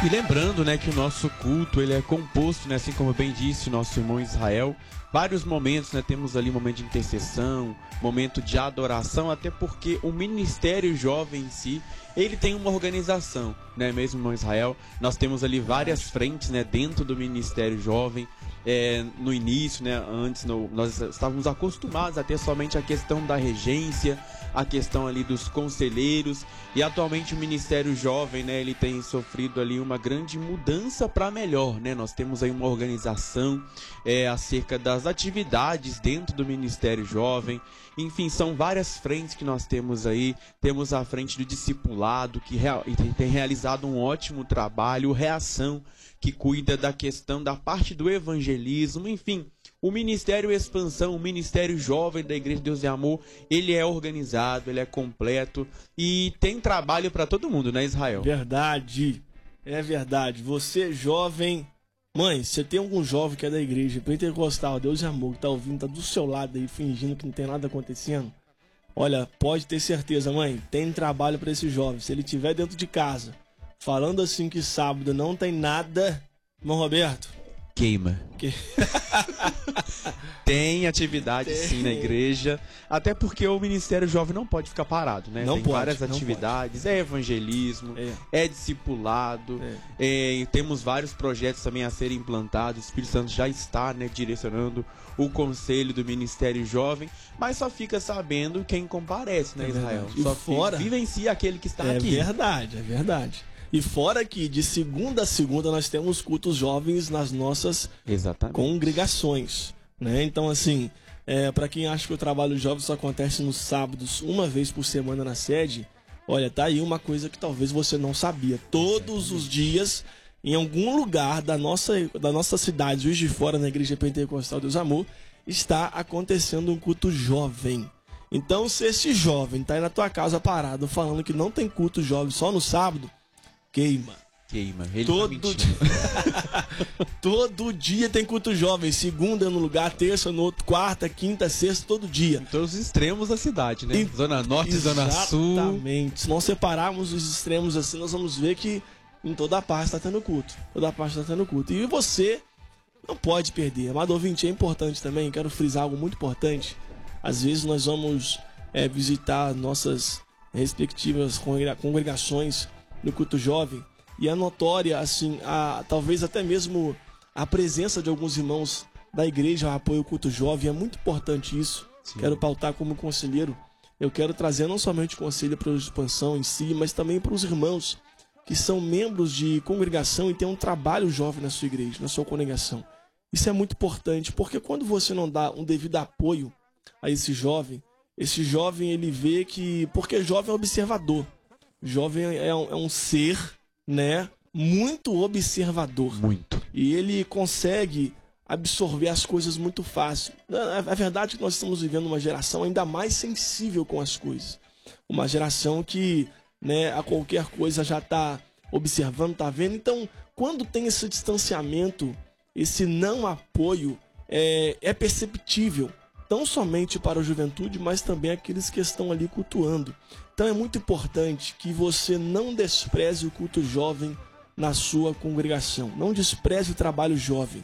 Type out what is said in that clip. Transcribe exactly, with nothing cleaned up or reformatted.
E lembrando, né, que o nosso culto, ele é composto, né, assim como bem disse o nosso irmão Israel, vários momentos, né, temos ali momento de intercessão, momento de adoração, até porque o ministério jovem em si, ele tem uma organização, né, mesmo irmão Israel, nós temos ali várias frentes, né, dentro do ministério jovem. É, no início, né, antes no, nós estávamos acostumados a ter somente a questão da regência, a questão ali dos conselheiros, e atualmente o Ministério Jovem, né, ele tem sofrido ali uma grande mudança para melhor, né? Nós temos aí uma organização é, acerca das atividades dentro do Ministério Jovem. Enfim, são várias frentes que nós temos aí. Temos a frente do discipulado, que rea- tem realizado um ótimo trabalho, o Reação, que cuida da questão da parte do evangelismo, enfim, o Ministério Expansão, o Ministério Jovem da Igreja de Deus e Amor, ele é organizado, ele é completo e tem trabalho para todo mundo, né, Israel? Verdade, é verdade. Você jovem, mãe, você tem algum jovem que é da igreja pentecostal, Deus e Amor, que tá ouvindo, tá do seu lado aí, fingindo que não tem nada acontecendo? Olha, pode ter certeza, mãe, tem trabalho para esse jovem. Se ele estiver dentro de casa, falando assim que sábado não tem nada, irmão Roberto, queima. Que... Tem atividade tem. Sim na igreja, até porque o Ministério Jovem não pode ficar parado, né? Não Tem pode, várias não atividades, pode. é evangelismo, é, é discipulado, é. É, e temos vários projetos também a serem implantados. O Espírito Santo já está, né, direcionando o conselho do Ministério Jovem, mas só fica sabendo quem comparece, né, É Israel? E só fora, vivencia aquele que está é aqui. É verdade, é verdade. E fora que de segunda a segunda nós temos cultos jovens nas nossas Exatamente. congregações, né? Então assim, é, para quem acha que o trabalho jovem só acontece nos sábados, uma vez por semana na sede, olha, tá aí uma coisa que talvez você não sabia. Todos os dias, em algum lugar da nossa, da nossa cidade, Juiz de Fora, na Igreja Pentecostal Deus Amor, está acontecendo um culto jovem. Então, se esse jovem tá aí na tua casa parado falando que não tem culto jovem só no sábado, queima. Queima. Ele Todo, tá dia... todo dia tem culto jovem. Segunda no lugar, terça no outro, quarta, quinta, sexta, todo dia. Em todos os extremos da cidade, né? E... Zona Norte, Zona Sul. Exatamente. Se nós separarmos os extremos assim, nós vamos ver que em toda a parte está tendo culto. Toda a parte está tendo culto. E você não pode perder. Amado ouvinte, é importante também, quero frisar algo muito importante. Às vezes nós vamos é, visitar nossas respectivas congregações no culto jovem, e é notória, assim, a, talvez até mesmo a presença de alguns irmãos da igreja ao apoio ao culto jovem. É muito importante isso. Sim. Quero pautar como conselheiro. Eu quero trazer não somente conselho para a expansão em si, mas também para os irmãos que são membros de congregação e têm um trabalho jovem na sua igreja, na sua congregação. Isso é muito importante, porque quando você não dá um devido apoio a esse jovem, esse jovem ele vê que... Porque jovem é observador. Jovem é um, é um ser, né, muito observador. Muito. E ele consegue absorver as coisas muito fácil. A verdade é que nós estamos vivendo uma geração ainda mais sensível com as coisas. Uma geração que, né, a qualquer coisa já está observando, está vendo. Então, quando tem esse distanciamento, esse não apoio, é, é perceptível. Não somente para a juventude, mas também aqueles que estão ali cultuando. Então é muito importante que você não despreze o culto jovem na sua congregação. Não despreze o trabalho jovem.